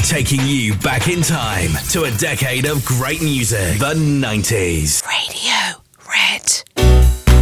Taking you back in time to a decade of great music, the 90s. Radio Red.